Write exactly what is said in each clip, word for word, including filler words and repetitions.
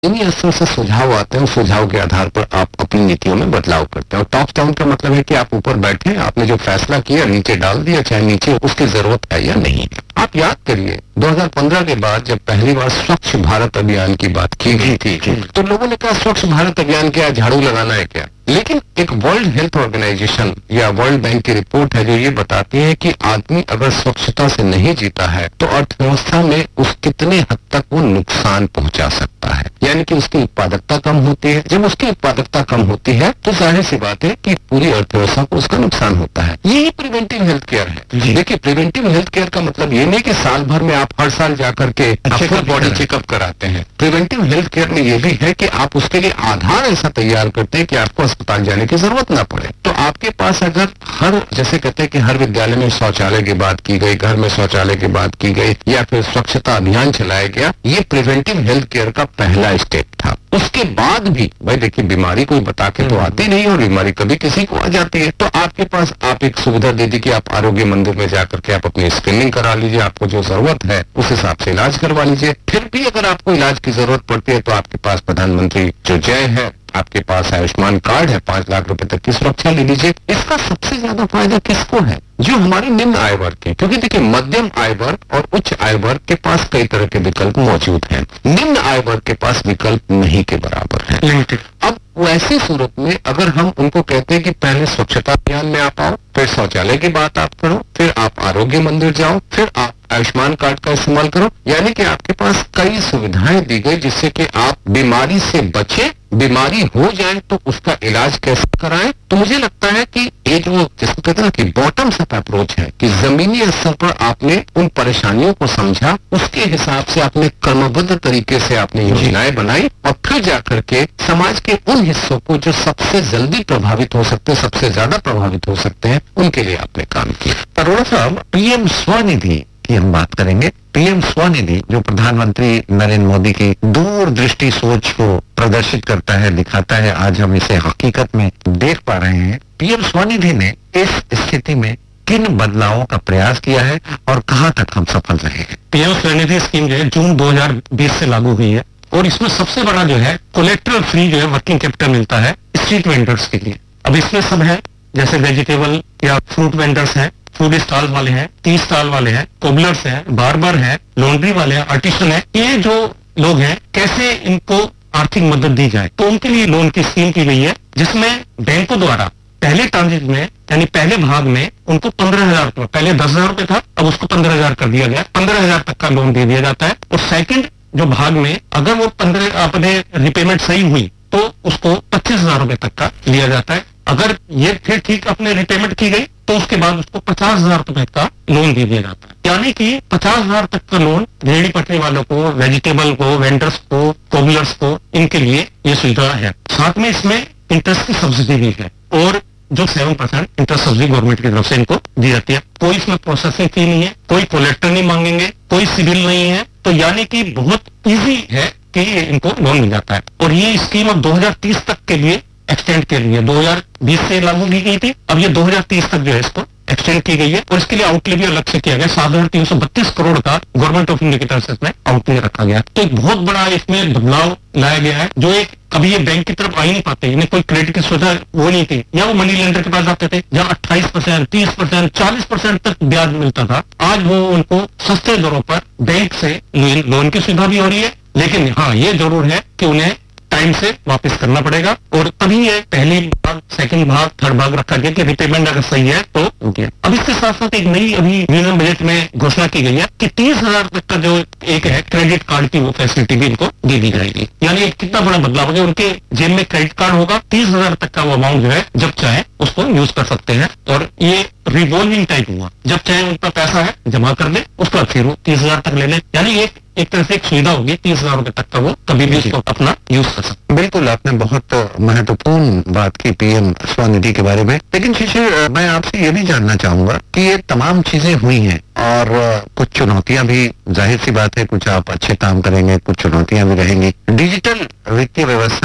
इन्हीं असर से सुझाव आते हैं, सुझाव के आधार पर आप अपनी नीतियों में बदलाव करते हैं। और टॉप डाउन का मतलब है कि आप ऊपर बैठे, आपने जो फैसला किया नीचे डाल दिया, चाहे नीचे उसकी जरूरत है या नहीं। आप याद करिए दो हज़ार पंद्रह के बाद जब पहली बार स्वच्छ भारत अभियान की बात की गई थी, तो लोगों ने कहा स्वच्छ भारत अभियान क्या, झाड़ू लगाना है क्या। लेकिन एक वर्ल्ड हेल्थ ऑर्गेनाइजेशन या वर्ल्ड बैंक की रिपोर्ट है जो ये बताती है कि आदमी अगर स्वच्छता से नहीं जीता है तो अर्थव्यवस्था में उस कितने हद तक वो नुकसान पहुंचा सकता है, यानी कि उसकी उत्पादकता कम होती है। जब उसकी उत्पादकता कम होती है तो जाहिर सी बात है कि पूरी अर्थव्यवस्था को उसका नुकसान होता है। यही प्रिवेंटिव हेल्थ केयर है। देखिए, प्रिवेंटिव हेल्थ केयर का मतलब ये नहीं कि साल भर में आप हर साल जाकर के फुल बॉडी चेकअप कराते हैं। प्रिवेंटिव हेल्थ केयर में ये भी है कि आप उसके लिए आधार ऐसा तैयार करते हैं कि आपको अस्पताल जाने की जरूरत ना पड़े। तो आपके पास अगर हर, जैसे कहते हैं कि हर विद्यालय में शौचालय की बात की गई, घर में शौचालय की बात की गई, या फिर स्वच्छता अभियान चलाया गया, ये प्रिवेंटिव हेल्थ केयर का पहला स्टेप था। उसके बाद भी भाई देखिए, बीमारी कोई बता के तो आती नहीं, और बीमारी कभी किसी को आ जाती है। तो आपके पास आप एक सुविधा दे दी कि आप आरोग्य मंदिर में जाकर के आप अपनी स्क्रीनिंग करा लीजिए, आपको जो जरूरत है उस हिसाब से इलाज करवा लीजिए। फिर भी अगर आपको इलाज की जरूरत पड़ती है तो आपके पास प्रधानमंत्री जो जय है, आपके पास आयुष्मान कार्ड है, पांच लाख रुपए तक की सुरक्षा ले लीजिए। इसका सबसे ज्यादा फायदा किसको है? जो हमारे निम्न आय वर्ग के, क्योंकि देखिए मध्यम आय वर्ग और उच्च आय वर्ग के पास कई तरह के विकल्प मौजूद हैं, निम्न आय वर्ग के पास विकल्प नहीं के बराबर है, लिमिटेड। अब वैसी सूरत में अगर हम उनको कहते हैं कि पहले स्वच्छता अभियान में आप आओ, फिर शौचालय की बात आप करो, फिर आप आरोग्य मंदिर जाओ, फिर आप आयुष्मान कार्ड का इस्तेमाल करो, यानी कि आपके पास कई सुविधाएं दी गई जिससे कि आप बीमारी से बचे, बीमारी हो जाए तो उसका इलाज कैसे कराएं। तो मुझे लगता है कि ये जो जिसको कहते हैं ना कि बॉटम अप अप्रोच है, कि जमीनी स्तर पर आपने उन परेशानियों को समझा, उसके हिसाब से आपने क्रमबद्ध तरीके से आपने योजनाएं बनाई, और फिर जाकर के समाज के उन हिस्सों को जो सबसे जल्दी प्रभावित हो सकते हैं, सबसे ज्यादा प्रभावित हो सकते हैं, उनके लिए आपने काम किया। अरोड़ा साहब, पीएम स्वनिधि की हम बात करेंगे। पीएम स्वनिधि जो प्रधानमंत्री नरेंद्र मोदी की दूरदृष्टि सोच को प्रदर्शित करता है, दिखाता है, आज हम इसे हकीकत में देख पा रहे हैं। पीएम स्वनिधि ने इस स्थिति में किन बदलावों का प्रयास किया है और कहां तक हम सफल रहे हैं? पीएम स्वनिधि स्कीम जो है जून दो हज़ार बीस से लागू हुई है, और इसमें सबसे बड़ा जो है कोलेट्रल फ्री जो है वर्किंग कैपिटल मिलता है स्ट्रीट वेंडर्स के लिए। अब इसमें सब है, जैसे वेजिटेबल या फ्रूट वेंडर्स हैं, फूड स्टॉल वाले हैं, टी स्टॉल वाले हैं, कोबलर्स हैं, बार्बर हैं, लॉन्ड्री वाले हैं, आर्टिसन हैं, ये जो लोग हैं कैसे इनको आर्थिक मदद दी जाए, तो उनके लिए लोन की स्कीम की गई है, जिसमें बैंकों द्वारा पहले ट्रांजिट में यानी पहले भाग में उनको पंद्रह हजार रुपये, पहले दस हजार रुपये था, अब उसको पंद्रह हजार कर दिया गया, पंद्रह हजार तक का लोन दे दिया जाता है। और सेकंड जो भाग में अगर वो पंद्रह अपने रिपेमेंट सही हुई तो उसको पच्चीस हजार रुपये तक का लिया जाता है। अगर ये फिर ठीक अपने रिपेमेंट की गई तो उसके बाद उसको पचास हजार रुपए का लोन दे दिया जाता है। यानी कि पचास हजार तक का लोन रेहड़ी पटरी वालों को, वेजिटेबल को, वेंडर्स को, कोबलर्स को, इनके लिए ये सुविधा है। साथ में इसमें इंटरेस्ट की सब्सिडी भी है, और जो seven percent interest subsidy government की तरफ से इनको दी जाती है। कोई इसमें प्रोसेसिंग फी नहीं है, कोई कोलेक्टर नहीं मांगेंगे, कोई सिविल नहीं है, तो यानी कि बहुत इजी है कि इनको लोन मिल जाता है। और ये स्कीम अब दो हज़ार तीस तक के लिए एक्सटेंड के लिए दो हज़ार बीस से लागू की गई थी, अब ये दो हज़ार तीस तक जो है इसको एक्सटेंड की गई है, और इसके लिए आउटले भी अलग से किया गया। सात हजार तीन सौ बत्तीस करोड़ का गवर्नमेंट ऑफ इंडिया की तरफ से इसमें आउटले रखा गया। तो एक बहुत बड़ा इसमें बदलाव लाया गया है, जो एक कभी ये बैंक की तरफ आ ही नहीं पाते, इन्हें कोई क्रेडिट की सुविधा वो नहीं थी, या वो मनी लेंडर के पास जाते थे जहाँ अट्ठाईस परसेंट, तीस परसेंट, चालीस परसेंट तक ब्याज मिलता था। आज वो उनको सस्ते दरों पर बैंक से लोन की सुविधा भी हो रही है, लेकिन हाँ ये जरूर है कि उन्हें टाइम से वापस करना पड़ेगा, और तभी ये पहली भाग, सेकंड भाग, थर्ड भाग रखा गया कि रिपेमेंट अगर सही है तो ओके। अब इसके साथ साथ एक नई अभी यूनियन बजट में घोषणा की गई है कि तीस हजार तक का जो एक है क्रेडिट कार्ड की वो फैसिलिटी भी इनको दे दी जाएगी। यानी एक कितना बड़ा बदलाव हो गया, उनके जेब में क्रेडिट कार्ड होगा, तीस हजार तक का वो अमाउंट जो है जब चाहे उसको यूज कर सकते हैं, और ये रिवॉल्विंग टाइप हुआ, जब चाहे उनका पैसा है जमा कर दे, उसके बाद फिर वो तीस हजार तक ले ले। यानी एक एक तरह से एक सुविधा होगी, तीस हजार रुपए तक का वो कभी भी उसको अपना यूज कर सकते। बिल्कुल, आपने बहुत महत्वपूर्ण बात की पीएम स्वनिधि के बारे में। लेकिन शिशिर, मैं आपसे ये भी जानना चाहूंगा कि ये तमाम चीजें हुई हैं, और कुछ चुनौतियां भी, जाहिर सी बात है, कुछ आप अच्छे काम करेंगे, कुछ चुनौतियां भी रहेंगी। डिजिटल वित्तीय व्यवस्था ने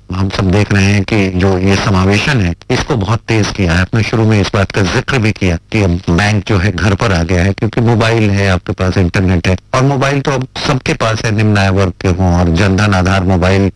हम सब देख रहे हैं कि जो ये समावेशन है इसको बहुत तेज किया है। आपने शुरू में इस बात का जिक्र भी किया कि अब बैंक जो है घर पर आ गया है, क्योंकि मोबाइल है, आपके पास इंटरनेट है, और मोबाइल तो अब सबके पास है, निम्न आय वर्ग के हों और जनधन आधार मोबाइल